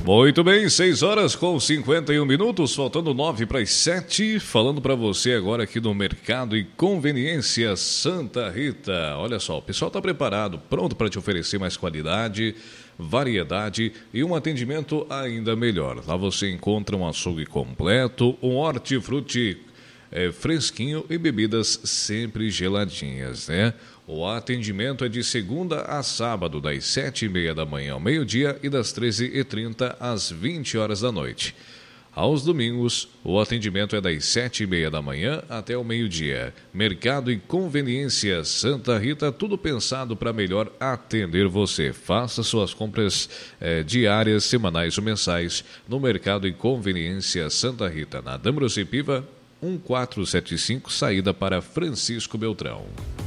Muito bem, 6 horas com 51 minutos, faltando 9 para as 7, falando para você agora aqui do Mercado e Conveniência Santa Rita. Olha só, o pessoal está preparado, pronto para te oferecer mais qualidade, variedade e um atendimento ainda melhor. Lá você encontra um açougue completo, um hortifruti fresquinho e bebidas sempre geladinhas, né? O atendimento é de segunda a sábado, das 7h30 da manhã ao meio-dia e das 13h30 às 20 horas da noite. Aos domingos, o atendimento é das 7h30 da manhã até o meio-dia. Mercado e Conveniência Santa Rita, tudo pensado para melhor atender você. Faça suas compras diárias, semanais ou mensais no Mercado e Conveniência Santa Rita, na Damrosi Piva 1475, saída para Francisco Beltrão.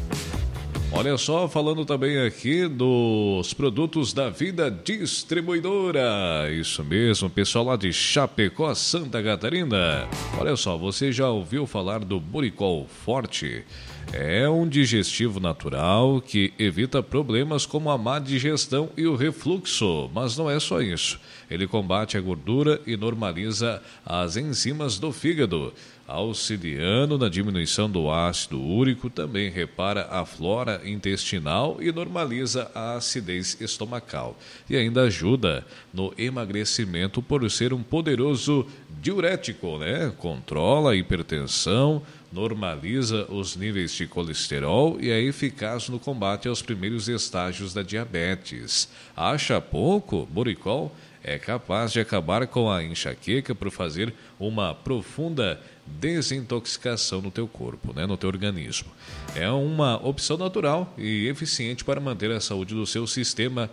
Olha só, falando também aqui dos produtos da Vida Distribuidora. Isso mesmo, pessoal lá de Chapecó, Santa Catarina. Olha só, você já ouviu falar do Buricol Forte? É um digestivo natural que evita problemas como a má digestão e o refluxo. Mas não é só isso. Ele combate a gordura e normaliza as enzimas do fígado, auxiliando na diminuição do ácido úrico, também repara a flora intestinal e normaliza a acidez estomacal. E ainda ajuda no emagrecimento por ser um poderoso diurético, né? Controla a hipertensão, normaliza os níveis de colesterol e é eficaz no combate aos primeiros estágios da diabetes. Acha pouco? Buricol é capaz de acabar com a enxaqueca por fazer uma profunda desintoxicação no teu corpo, né, no teu organismo. É uma opção natural e eficiente para manter a saúde do seu sistema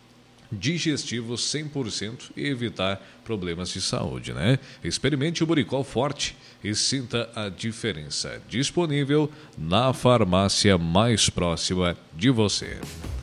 digestivo 100% e evitar problemas de saúde, né? Experimente o Buricol Forte e sinta a diferença. Disponível na farmácia mais próxima de você.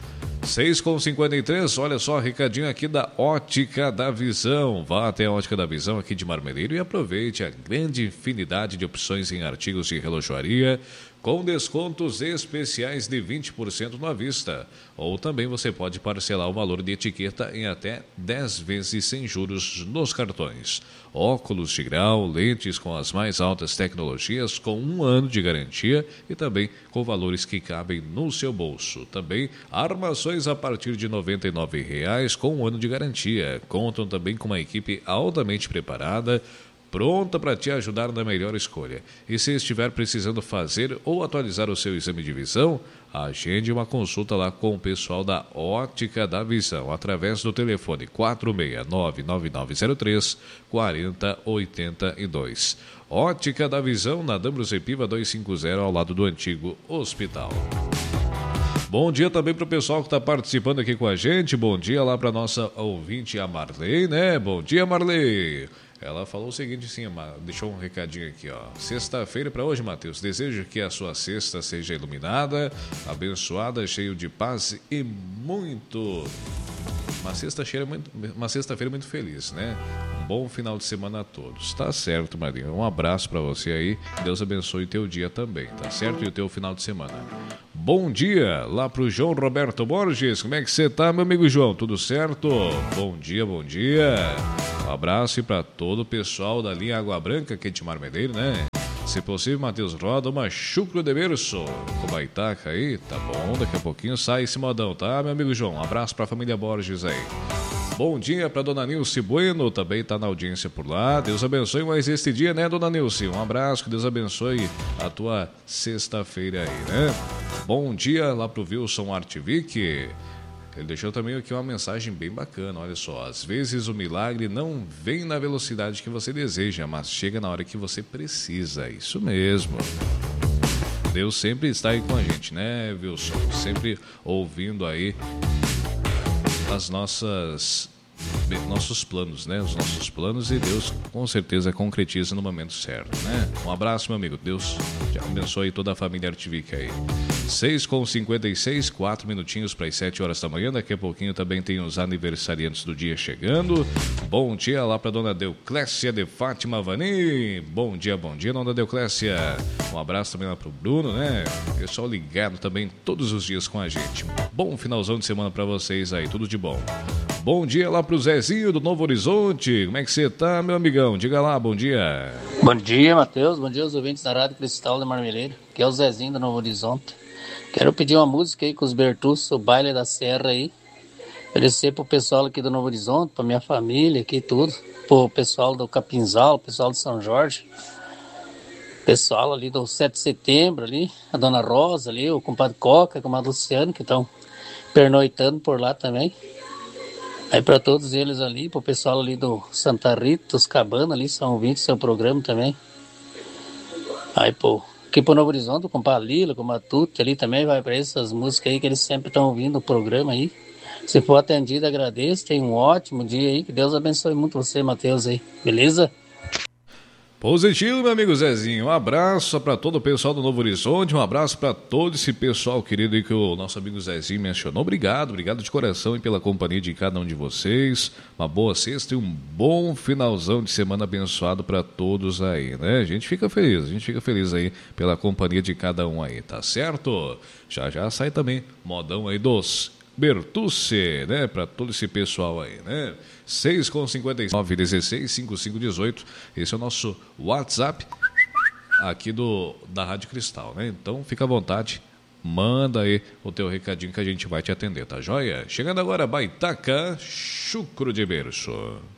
6h53, olha só, recadinho aqui da Ótica da Visão. Vá até a Ótica da Visão aqui de Marmeleiro e aproveite a grande infinidade de opções em artigos de relojoaria com descontos especiais de 20% à vista. Ou também você pode parcelar o valor de etiqueta em até 10 vezes sem juros nos cartões. Óculos de grau, lentes com as mais altas tecnologias com 1 ano de garantia e também com valores que cabem no seu bolso. Também armações a partir de R$ 99,00 com 1 ano de garantia. Contam também com uma equipe altamente preparada, pronta para te ajudar na melhor escolha. E se estiver precisando fazer ou atualizar o seu exame de visão, agende uma consulta lá com o pessoal da Ótica da Visão, através do telefone 469-9903-4082. Ótica da Visão, na Damrosi Piva 250, ao lado do antigo hospital. Bom dia também para o pessoal que está participando aqui com a gente. Bom dia lá para nossa ouvinte, a Marley, né? Bom dia, Marley. Ela falou o seguinte, sim, deixou um recadinho aqui, ó. Sexta-feira para hoje, Matheus. Desejo que a sua sexta seja iluminada, abençoada, cheio de paz e muito... Uma sexta-feira muito feliz, né? Um bom final de semana a todos. Tá certo, Marinha. Um abraço para você aí. Deus abençoe o teu dia também, tá certo? E o teu final de semana. Bom dia lá pro João Roberto Borges. Como é que você tá, meu amigo João? Tudo certo? Bom dia, bom dia. Um abraço para todo o pessoal da linha Água Branca, aqui de Marmeleiro, né? Se possível, Matheus, roda uma chucro de berço com baitaca aí, tá bom? Daqui a pouquinho sai esse modão, tá, meu amigo João? Um abraço pra família Borges aí. Bom dia pra dona Nilce Bueno, também tá na audiência por lá. Deus abençoe mais este dia, né, dona Nilce? Um abraço, que Deus abençoe a tua sexta-feira aí, né? Bom dia lá pro Wilson Artvic. Ele deixou também aqui uma mensagem bem bacana, olha só. Às vezes o milagre não vem na velocidade que você deseja, mas chega na hora que você precisa. Isso mesmo. Deus sempre está aí com a gente, né, Wilson? Sempre ouvindo aí nossos planos, né? Os nossos planos, e Deus com certeza concretiza no momento certo, né? Um abraço, meu amigo. Deus te abençoe toda a família Artvic aí. 6h56, 4 minutinhos para as 7 horas da manhã. Daqui a pouquinho também tem os aniversariantes do dia chegando. Bom dia lá para dona Deuclécia de Fátima Vani. Bom dia, dona Deuclécia. Um abraço também lá pro Bruno, né? Pessoal ligado também todos os dias com a gente. Bom finalzão de semana para vocês aí, tudo de bom. Bom dia lá pro Zezinho do Novo Horizonte. Como é que você tá, meu amigão? Diga lá, bom dia. Bom dia, Matheus. Bom dia aos ouvintes da Rádio Cristal de Marmeleiro, que é o Zezinho do Novo Horizonte. Quero pedir uma música aí com os Bertucci, o Baile da Serra aí. Oferecer pro pessoal aqui do Novo Horizonte, pra minha família aqui tudo. Pro pessoal do Capinzal, pessoal do São Jorge. Pessoal ali do 7 de setembro ali, a Dona Rosa ali, o compadre Coca, o compadre Luciano, que estão pernoitando por lá também. Aí para todos eles ali, pro pessoal ali do Santa Rita, dos Cabana ali, são ouvintes do seu programa também. Aí, pô, aqui pro Novo Horizonte, com a Lila, com a Tuti ali também, vai para essas músicas aí que eles sempre estão ouvindo o programa aí. Se for atendido, agradeço. Tenha um ótimo dia aí. Que Deus abençoe muito você, Matheus, aí. Beleza? Positivo, meu amigo Zezinho. Um abraço para todo o pessoal do Novo Horizonte. Um abraço para todo esse pessoal querido aí que o nosso amigo Zezinho mencionou. Obrigado de coração e pela companhia de cada um de vocês. Uma boa sexta e um bom finalzão de semana abençoado para todos aí, né? A gente fica feliz aí pela companhia de cada um aí, tá certo? Já sai também modão aí dos Bertucci, né? Para todo esse pessoal aí, né? 6:59, 16 55 18. Esse é o nosso WhatsApp aqui da Rádio Cristal, né? Então fica à vontade, manda aí o teu recadinho que a gente vai te atender, tá joia? Chegando agora, Baitaca, chucro de berço.